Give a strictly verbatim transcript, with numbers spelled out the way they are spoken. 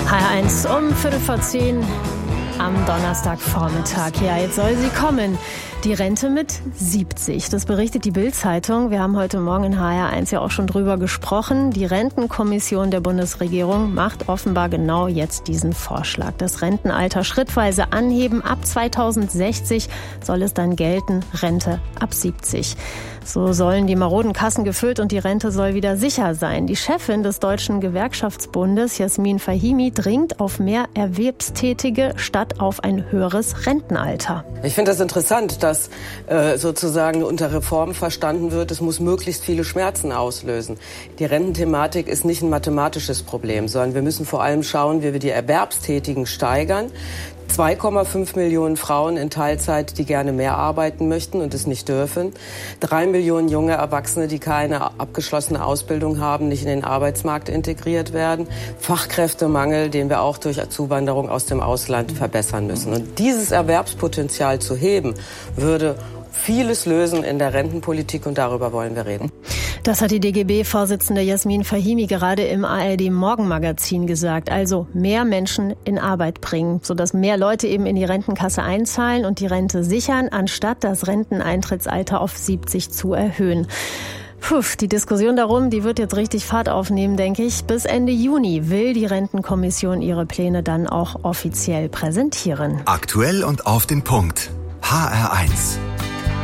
H R eins um Viertel vor zehn am Donnerstagvormittag. Ja, jetzt soll sie kommen. Die Rente mit siebzig. Das berichtet die Bild-Zeitung. Wir haben heute Morgen in H R eins ja auch schon drüber gesprochen. Die Rentenkommission der Bundesregierung macht offenbar genau jetzt diesen Vorschlag. Das Rentenalter schrittweise anheben. Ab zweitausendsechzig soll es dann gelten. Rente ab siebzig. So sollen die maroden Kassen gefüllt und die Rente soll wieder sicher sein. Die Chefin des Deutschen Gewerkschaftsbundes, Jasmin Fahimi, dringt auf mehr Erwerbstätige statt auf ein höheres Rentenalter. Ich finde das interessant, dass äh, sozusagen unter Reform verstanden wird, es muss möglichst viele Schmerzen auslösen. Die Rententhematik ist nicht ein mathematisches Problem, sondern wir müssen vor allem schauen, wie wir die Erwerbstätigen steigern. zwei Komma fünf Millionen Frauen in Teilzeit, die gerne mehr arbeiten möchten und es nicht dürfen. Drei Millionen junge Erwachsene, die keine abgeschlossene Ausbildung haben, nicht in den Arbeitsmarkt integriert werden. Fachkräftemangel, den wir auch durch Zuwanderung aus dem Ausland verbessern müssen. Und dieses Erwerbspotenzial zu heben, würde vieles lösen in der Rentenpolitik und darüber wollen wir reden. Das hat die D G B-Vorsitzende Jasmin Fahimi gerade im A R D-Morgenmagazin gesagt. Also mehr Menschen in Arbeit bringen, sodass mehr Leute eben in die Rentenkasse einzahlen und die Rente sichern, anstatt das Renteneintrittsalter auf siebzig zu erhöhen. Puh, die Diskussion darum, die wird jetzt richtig Fahrt aufnehmen, denke ich. Bis Ende Juni will die Rentenkommission ihre Pläne dann auch offiziell präsentieren. Aktuell und auf den Punkt. H R eins.